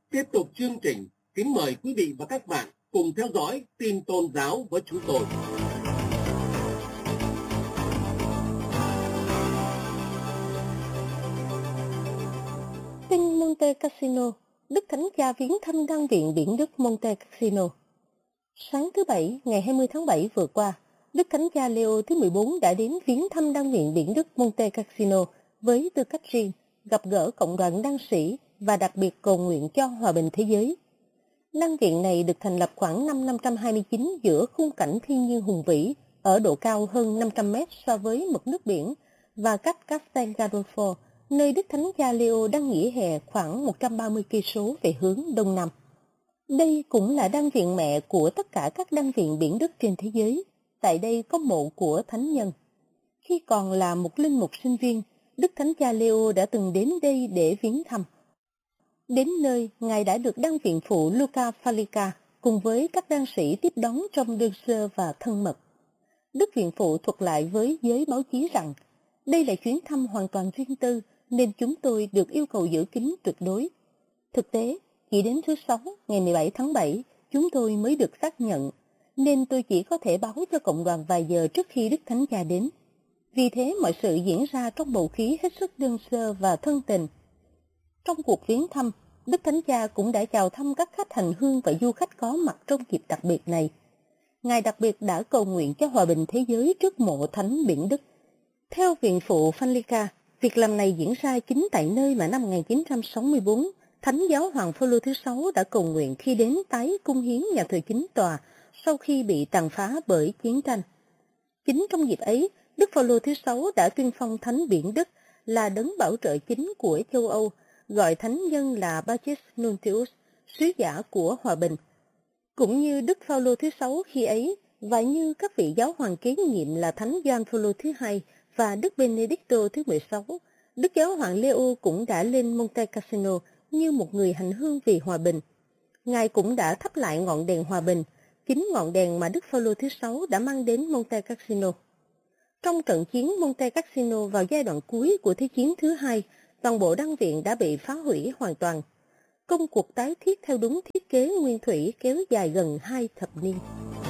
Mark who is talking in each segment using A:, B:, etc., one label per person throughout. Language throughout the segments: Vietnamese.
A: Tiếp tục chương trình, kính mời quý vị và các bạn cùng theo dõi tin tôn giáo với chúng tôi.
B: Tin Monte Cassino, Đức Thánh Cha viếng thăm Đan viện Biển Đức Monte Cassino. Sáng thứ Bảy, ngày 20 tháng 7 vừa qua, Đức Thánh Cha Leo thứ 14 đã đến viếng thăm Đan viện Biển Đức Monte Cassino với tư cách riêng, gặp gỡ cộng đoàn đan sĩ và đặc biệt cầu nguyện cho hòa bình thế giới. Đan viện này được thành lập khoảng năm 529 giữa khung cảnh thiên nhiên hùng vĩ, ở độ cao hơn 500 mét so với mực nước biển và cách Castel Gandolfo, nơi Đức Thánh Cha Leo đang nghỉ hè, khoảng 130 cây số về hướng đông nam. Đây cũng là đan viện mẹ của tất cả các đan viện biển Đức trên thế giới. Tại đây có mộ của thánh nhân. Khi còn là một linh mục sinh viên, Đức Thánh Cha Leo đã từng đến đây để viếng thăm. Đến nơi, Ngài đã được đan viện phụ Luca Falica cùng với các đan sĩ tiếp đón trong đơn sơ và thân mật. Đức viện phụ thuật lại với giới báo chí rằng, đây là chuyến thăm hoàn toàn riêng tư nên chúng tôi được yêu cầu giữ kín tuyệt đối. Thực tế, chỉ đến thứ Sáu, ngày 17 tháng 7, chúng tôi mới được xác nhận, nên tôi chỉ có thể báo cho cộng đoàn vài giờ trước khi Đức Thánh Cha đến. Vì thế mọi sự diễn ra trong bầu khí hết sức đơn sơ và thân tình. Trong cuộc viếng thăm, Đức Thánh Cha cũng đã chào thăm các khách hành hương và du khách có mặt trong dịp đặc biệt này. Ngài đặc biệt đã cầu nguyện cho hòa bình thế giới trước mộ thánh Biển Đức. Theo viện phụ Falica, việc làm này diễn ra chính tại nơi mà năm 1964, Thánh Giáo Hoàng Phaolô thứ 6 đã cầu nguyện khi đến tái cung hiến nhà thờ chính tòa sau khi bị tàn phá bởi chiến tranh. Chính trong dịp ấy, Đức Phaolô thứ 6 đã tuyên phong Thánh Biển Đức là đấng bảo trợ chính của châu Âu, gọi thánh nhân là Pacis Nuntius, sứ giả của hòa bình. Cũng như Đức Phaolô thứ 6 khi ấy, và như các vị giáo hoàng kế nhiệm là Thánh Gioan Phaolô thứ 2 và Đức Benedicto thứ 16, Đức Giáo hoàng Leo cũng đã lên Monte Cassino như một người hành hương vì hòa bình. Ngài cũng đã thắp lại ngọn đèn hòa bình, chính ngọn đèn mà Đức Phaolô thứ 6 đã mang đến Monte Cassino. Trong trận chiến Monte Cassino vào giai đoạn cuối của Thế chiến thứ hai, toàn bộ đan viện đã bị phá hủy hoàn toàn. Công cuộc tái thiết theo đúng thiết kế nguyên thủy kéo dài gần 2 thập niên.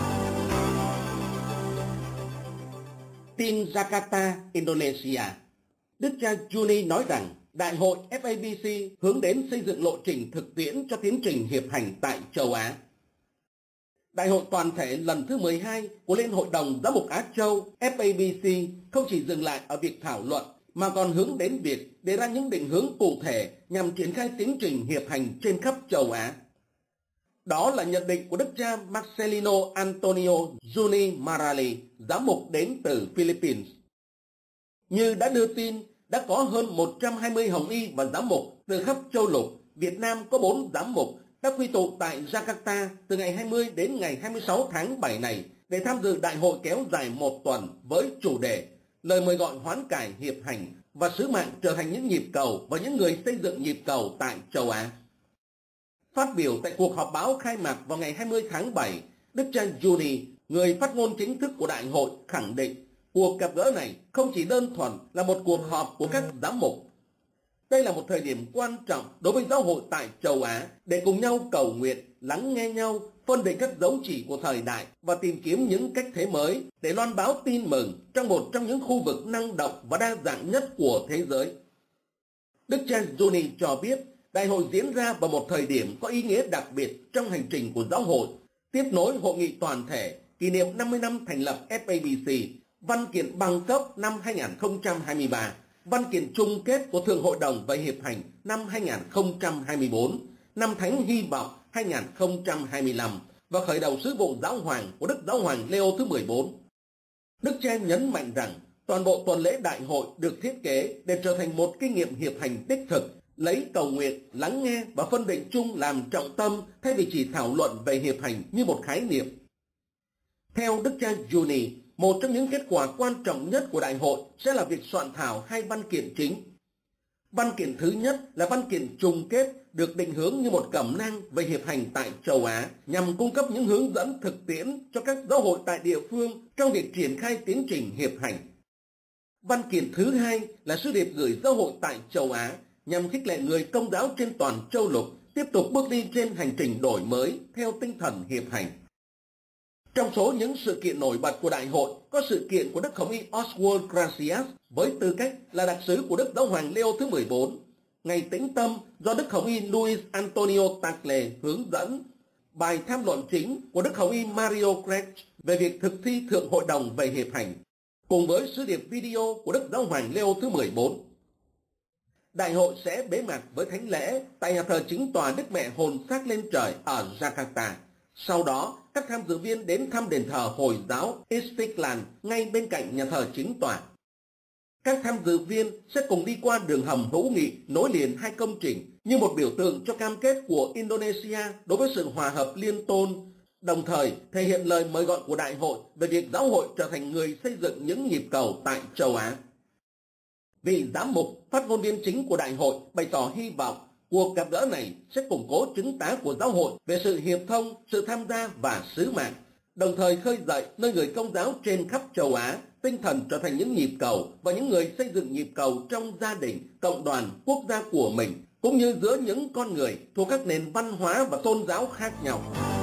A: Tin Jakarta, Indonesia. Đức cha Juni nói rằng Đại hội FABC hướng đến xây dựng lộ trình thực tiễn cho tiến trình hiệp hành tại châu Á. Đại hội toàn thể lần thứ 12 của Liên hội đồng Giám mục Á Châu FABC không chỉ dừng lại ở việc thảo luận mà còn hướng đến việc đề ra những định hướng cụ thể nhằm triển khai tiến trình hiệp hành trên khắp châu Á. Đó là nhận định của Đức cha Marcelino Antonio Juni Marali, giám mục đến từ Philippines. Như đã đưa tin, đã có hơn 120 hồng y và giám mục từ khắp châu lục. Việt Nam có 4 giám mục đã quy tụ tại Jakarta từ ngày 20 đến ngày 26 tháng 7 này để tham dự đại hội kéo dài một tuần với chủ đề lời mời gọi hoán cải hiệp hành và sứ mạng trở thành những nhịp cầu và những người xây dựng nhịp cầu tại châu Á. Phát biểu tại cuộc họp báo khai mạc vào ngày 20 tháng 7, Đức cha Juni, người phát ngôn chính thức của đại hội, khẳng định cuộc gặp gỡ này không chỉ đơn thuần là một cuộc họp của các giám mục. Đây là một thời điểm quan trọng đối với giáo hội tại châu Á để cùng nhau cầu nguyện, lắng nghe nhau, phân định các dấu chỉ của thời đại và tìm kiếm những cách thế mới để loan báo tin mừng trong một trong những khu vực năng động và đa dạng nhất của thế giới. Đức cha Juni cho biết đại hội diễn ra vào một thời điểm có ý nghĩa đặc biệt trong hành trình của giáo hội, tiếp nối hội nghị toàn thể kỷ niệm 50 năm thành lập FABC, văn kiện bằng cấp năm 2023, văn kiện chung kết của Thượng Hội đồng về Hiệp hành năm 2024, năm Thánh Hy vọng 2025 và khởi đầu sứ vụ giáo hoàng của Đức Giáo hoàng Leo thứ 14. Đức cha nhấn mạnh rằng toàn bộ tuần lễ đại hội được thiết kế để trở thành một kinh nghiệm hiệp hành đích thực, lấy cầu nguyện, lắng nghe và phân định chung làm trọng tâm thay vì chỉ thảo luận về hiệp hành như một khái niệm. Theo Đức cha Juni, một trong những kết quả quan trọng nhất của đại hội sẽ là việc soạn thảo 2 văn kiện chính. Văn kiện thứ nhất là văn kiện chung kết được định hướng như một cẩm nang về hiệp hành tại châu Á nhằm cung cấp những hướng dẫn thực tiễn cho các giáo hội tại địa phương trong việc triển khai tiến trình hiệp hành. Văn kiện thứ hai là sứ điệp gửi giáo hội tại châu Á nhằm khích lệ người Công giáo trên toàn châu lục tiếp tục bước đi trên hành trình đổi mới theo tinh thần hiệp hành. Trong số những sự kiện nổi bật của đại hội có sự kiện của Đức Hồng Y Oswald Gracias với tư cách là đặc sứ của Đức Giáo hoàng Leo thứ 14, Ngày Tĩnh Tâm do Đức Hồng Y Luis Antonio Tagle hướng dẫn, bài tham luận chính của Đức Hồng Y Mario Grech về việc thực thi Thượng Hội đồng về hiệp hành, cùng với sứ điệp video của Đức Giáo hoàng Leo thứ 14. Đại hội sẽ bế mạc với thánh lễ tại nhà thờ chính tòa Đức Mẹ Hồn Xác lên trời ở Jakarta. Sau đó, các tham dự viên đến thăm đền thờ Hồi giáo Istiqlal ngay bên cạnh nhà thờ chính tòa. Các tham dự viên sẽ cùng đi qua đường hầm hữu nghị nối liền hai công trình như một biểu tượng cho cam kết của Indonesia đối với sự hòa hợp liên tôn, đồng thời thể hiện lời mời gọi của đại hội về việc giáo hội trở thành người xây dựng những nhịp cầu tại châu Á. Vị giám mục, phát ngôn viên chính của đại hội bày tỏ hy vọng cuộc gặp gỡ này sẽ củng cố chứng tá của giáo hội về sự hiệp thông, sự tham gia và sứ mạng, đồng thời khơi dậy nơi người Công giáo trên khắp châu Á tinh thần trở thành những nhịp cầu và những người xây dựng nhịp cầu trong gia đình, cộng đoàn, quốc gia của mình, cũng như giữa những con người thuộc các nền văn hóa và tôn giáo khác nhau.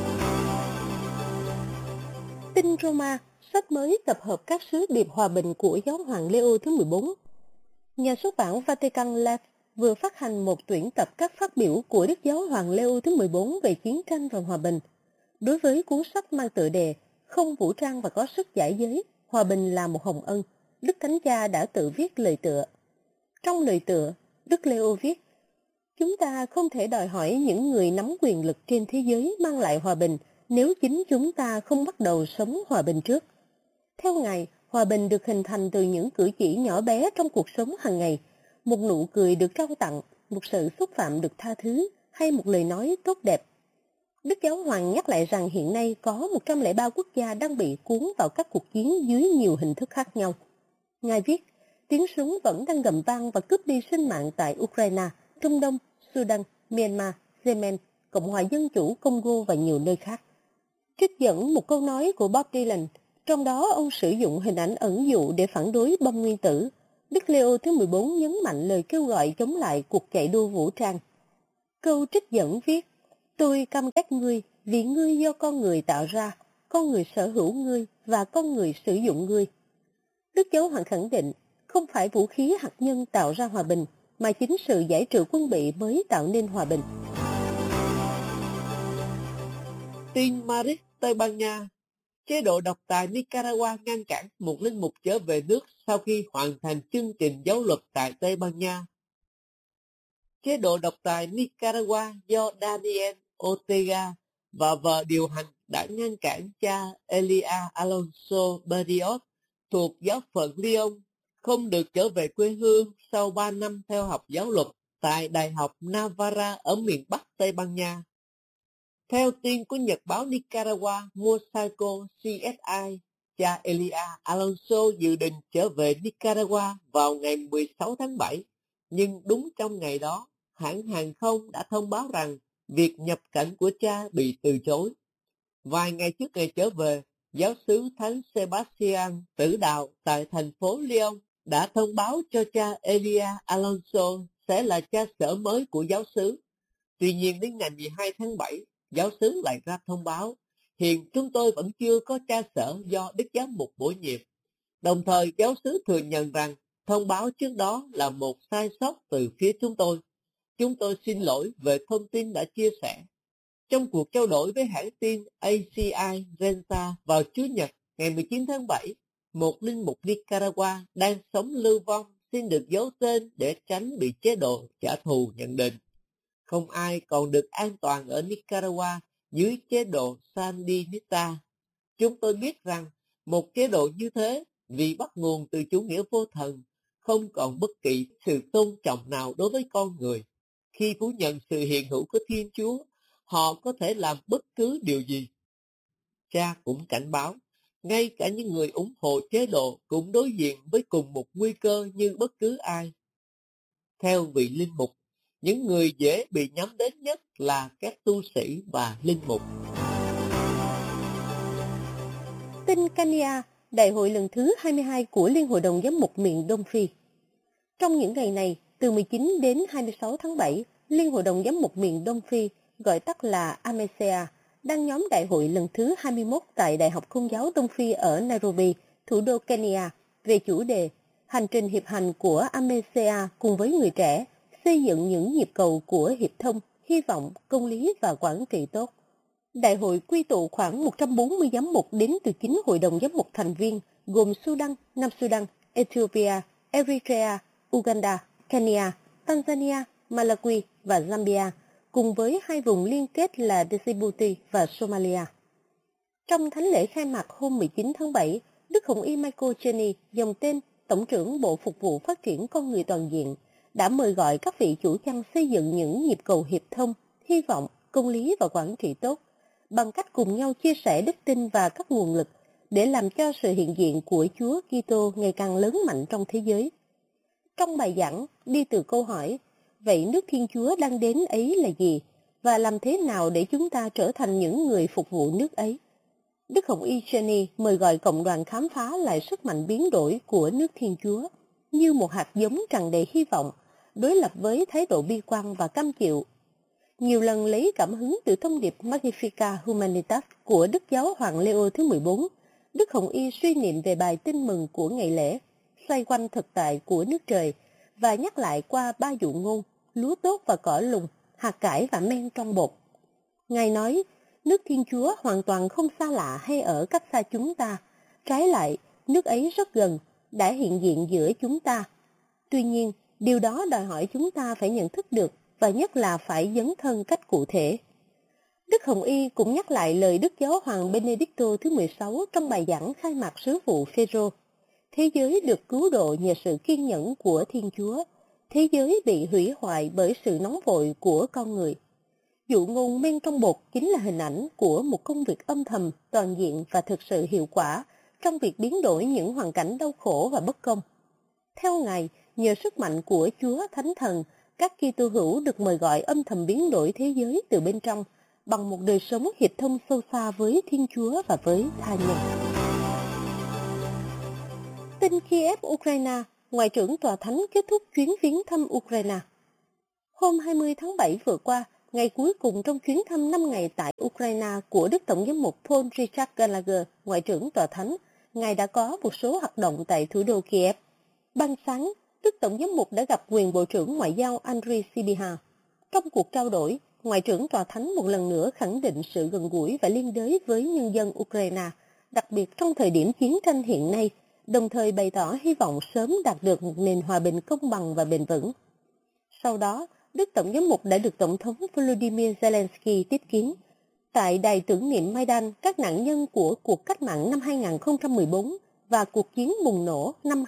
B: Tin Roma, sách mới tập hợp các sứ điệp hòa bình của Giáo hoàng Leo thứ 14. Nhà xuất bản Vatican Lab vừa phát hành một tuyển tập các phát biểu của Đức Giáo hoàng Leo thứ 14 về chiến tranh và hòa bình. Đối với cuốn sách mang tựa đề Không vũ trang và có sức giải giới, hòa bình là một hồng ân, Đức Thánh Cha đã tự viết lời tựa. Trong lời tựa, Đức Leo viết: Chúng ta không thể đòi hỏi những người nắm quyền lực trên thế giới mang lại hòa bình nếu chính chúng ta không bắt đầu sống hòa bình trước. Theo Ngài, hòa bình được hình thành từ những cử chỉ nhỏ bé trong cuộc sống hàng ngày, một nụ cười được trao tặng, một sự xúc phạm được tha thứ, hay một lời nói tốt đẹp. Đức Giáo hoàng nhắc lại rằng hiện nay có 103 quốc gia đang bị cuốn vào các cuộc chiến dưới nhiều hình thức khác nhau. Ngài viết, tiếng súng vẫn đang gầm vang và cướp đi sinh mạng tại Ukraine, Trung Đông, Sudan, Myanmar, Yemen, Cộng hòa Dân chủ Congo và nhiều nơi khác. Trích dẫn một câu nói của Bob Dylan, trong đó ông sử dụng hình ảnh ẩn dụ để phản đối bom nguyên tử. Đức Leo thứ 14 nhấn mạnh lời kêu gọi chống lại cuộc chạy đua vũ trang. Câu trích dẫn viết, tôi căm ghét ngươi vì ngươi do con người tạo ra, con người sở hữu ngươi và con người sử dụng ngươi. Đức Giáo hoàng khẳng định, không phải vũ khí hạt nhân tạo ra hòa bình, mà chính sự giải trừ quân bị mới tạo nên hòa bình.
C: Tin Madrid, Tây Ban Nha. Chế độ độc tài Nicaragua ngăn cản một linh mục trở về nước sau khi hoàn thành chương trình giáo luật tại Tây Ban Nha. Chế độ độc tài Nicaragua do Daniel Ortega và vợ điều hành đã ngăn cản cha Elia Alonso Berrios thuộc giáo phận Lyon không được trở về quê hương sau 3 năm theo học giáo luật tại Đại học Navarra ở miền Bắc Tây Ban Nha. Theo tin của nhật báo Nicaragua Mosaico CSI, cha Elia Alonso dự định trở về Nicaragua vào ngày 16 tháng 7, nhưng đúng trong ngày đó, hãng hàng không đã thông báo rằng việc nhập cảnh của cha bị từ chối. Vài ngày trước ngày trở về, giáo xứ Thánh Sebastian tử đạo tại thành phố Lyon đã thông báo cho cha Elia Alonso sẽ là cha xở mới của giáo xứ. Tuy nhiên đến ngày 12 tháng 7, giáo xứ lại ra thông báo, hiện chúng tôi vẫn chưa có cha xở do Đức Giám mục bổ nhiệm. Đồng thời giáo xứ thừa nhận rằng thông báo trước đó là một sai sót từ phía chúng tôi. Chúng tôi xin lỗi về thông tin đã chia sẻ. Trong cuộc trao đổi với hãng tin ACI Renta vào Chủ nhật ngày 19 tháng 7, một linh mục Nicaragua đang sống lưu vong xin được giấu tên để tránh bị chế độ trả thù nhận định. Không ai còn được an toàn ở Nicaragua dưới chế độ Sandinista. Chúng tôi biết rằng một chế độ như thế vì bắt nguồn từ chủ nghĩa vô thần, không còn bất kỳ sự tôn trọng nào đối với con người. Khi phủ nhận sự hiện hữu của Thiên Chúa, họ có thể làm bất cứ điều gì. Cha cũng cảnh báo, ngay cả những người ủng hộ chế độ cũng đối diện với cùng một nguy cơ như bất cứ ai. Theo vị linh mục, những người dễ bị nhắm đến nhất là các tu sĩ và linh mục.
B: Tin Kenya, đại hội lần thứ 22 của Liên hội đồng Giám mục miền Đông Phi. Trong những ngày này, từ 19 đến 26 tháng 7, Liên Hội đồng Giám mục miền Đông Phi, gọi tắt là AMESEA, đang nhóm đại hội lần thứ 21 tại Đại học Công giáo Đông Phi ở Nairobi, thủ đô Kenya, về chủ đề Hành trình hiệp hành của AMESEA cùng với người trẻ, xây dựng những nhịp cầu của hiệp thông, hy vọng, công lý và quản trị tốt. Đại hội quy tụ khoảng 140 giám mục đến từ 9 hội đồng giám mục thành viên, gồm Sudan, Nam Sudan, Ethiopia, Eritrea, Uganda, Kenya, Tanzania, Malawi và Zambia, cùng với 2 vùng liên kết là Djibouti và Somalia. Trong thánh lễ khai mạc hôm 19 tháng 7, Đức Hồng Y Michael Cheney, dòng tên Tổng trưởng Bộ Phục vụ Phát triển Con người Toàn diện, đã mời gọi các vị chủ chăn xây dựng những nhịp cầu hiệp thông, hy vọng, công lý và quản trị tốt, bằng cách cùng nhau chia sẻ đức tin và các nguồn lực để làm cho sự hiện diện của Chúa Kitô ngày càng lớn mạnh trong thế giới. Trong bài giảng, đi từ câu hỏi, vậy nước Thiên Chúa đang đến ấy là gì? Và làm thế nào để chúng ta trở thành những người phục vụ nước ấy? Đức Hồng Y Cheney mời gọi cộng đoàn khám phá lại sức mạnh biến đổi của nước Thiên Chúa như một hạt giống tràn đầy hy vọng, đối lập với thái độ bi quan và cam chịu. Nhiều lần lấy cảm hứng từ thông điệp Magnificat Humanitas của Đức Giáo Hoàng Leo thứ 14, Đức Hồng Y suy niệm về bài tin mừng của ngày lễ, xoay quanh thực tại của nước trời, và nhắc lại qua 3 dụ ngôn, lúa tốt và cỏ lùng, hạt cải và men trong bột. Ngài nói, nước Thiên Chúa hoàn toàn không xa lạ hay ở cách xa chúng ta, trái lại, nước ấy rất gần, đã hiện diện giữa chúng ta. Tuy nhiên, điều đó đòi hỏi chúng ta phải nhận thức được, và nhất là phải dấn thân cách cụ thể. Đức Hồng Y cũng nhắc lại lời Đức Giáo Hoàng Benedicto thứ 16 trong bài giảng khai mạc sứ vụ Phêrô. Thế giới được cứu độ nhờ sự kiên nhẫn của Thiên Chúa. Thế giới bị hủy hoại bởi sự nóng vội của con người. Dụ ngôn men trong bột chính là hình ảnh của một công việc âm thầm, toàn diện và thực sự hiệu quả trong việc biến đổi những hoàn cảnh đau khổ và bất công. Theo Ngài, nhờ sức mạnh của Chúa Thánh Thần, các Kitô hữu được mời gọi âm thầm biến đổi thế giới từ bên trong bằng một đời sống hiệp thông sâu xa với Thiên Chúa và với tha nhân. Tin Kiev, Ukraine, Ngoại trưởng Tòa Thánh kết thúc chuyến viếng thăm Ukraine. Hôm 20 tháng 7 vừa qua, ngày cuối cùng trong chuyến thăm 5 ngày tại Ukraine của Đức Tổng giám mục Paul Richard Gallagher, Ngoại trưởng Tòa Thánh, Ngài đã có một số hoạt động tại thủ đô Kiev. Ban sáng, Đức Tổng giám mục đã gặp quyền Bộ trưởng Ngoại giao Andriy Sybiha. Trong cuộc trao đổi, Ngoại trưởng Tòa Thánh một lần nữa khẳng định sự gần gũi và liên đới với nhân dân Ukraine, đặc biệt trong thời điểm chiến tranh hiện nay, đồng thời bày tỏ hy vọng sớm đạt được một nền hòa bình công bằng và bền vững. Sau đó, Đức Tổng giám mục đã được Tổng thống Volodymyr Zelensky tiếp kiến. Tại đài tưởng niệm Maidan, các nạn nhân của cuộc cách mạng năm 2014 và cuộc chiến bùng nổ năm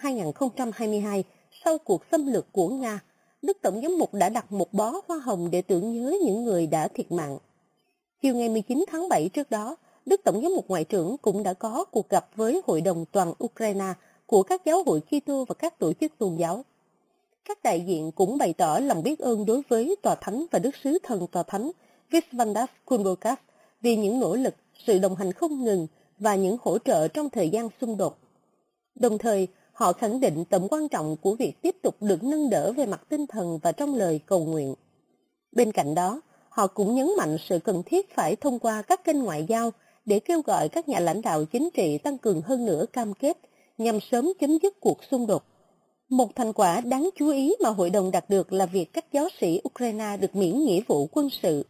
B: 2022 sau cuộc xâm lược của Nga, Đức Tổng giám mục đã đặt một bó hoa hồng để tưởng nhớ những người đã thiệt mạng. Chiều ngày 19 tháng 7 trước đó, Đức Tổng giám mục Ngoại trưởng cũng đã có cuộc gặp với Hội đồng toàn Ukraine của các giáo hội Kitô và các tổ chức tôn giáo. Các đại diện cũng bày tỏ lòng biết ơn đối với Tòa Thánh và Đức Sứ Thần Tòa Thánh Visvandas Kulbokas vì những nỗ lực, sự đồng hành không ngừng và những hỗ trợ trong thời gian xung đột. Đồng thời, họ khẳng định tầm quan trọng của việc tiếp tục được nâng đỡ về mặt tinh thần và trong lời cầu nguyện. Bên cạnh đó, họ cũng nhấn mạnh sự cần thiết phải thông qua các kênh ngoại giao để kêu gọi các nhà lãnh đạo chính trị tăng cường hơn nữa cam kết nhằm sớm chấm dứt cuộc xung đột. Một thành quả đáng chú ý mà hội đồng đạt được là việc các giáo sĩ Ukraine được miễn nghĩa vụ quân sự.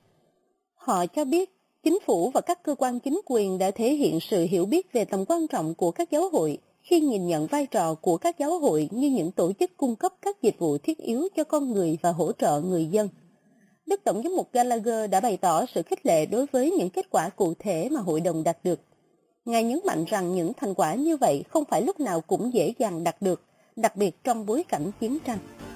B: Họ cho biết, chính phủ và các cơ quan chính quyền đã thể hiện sự hiểu biết về tầm quan trọng của các giáo hội khi nhìn nhận vai trò của các giáo hội như những tổ chức cung cấp các dịch vụ thiết yếu cho con người và hỗ trợ người dân. Đức Tổng giám mục Gallagher đã bày tỏ sự khích lệ đối với những kết quả cụ thể mà hội đồng đạt được. Ngài nhấn mạnh rằng những thành quả như vậy không phải lúc nào cũng dễ dàng đạt được, đặc biệt trong bối cảnh chiến tranh.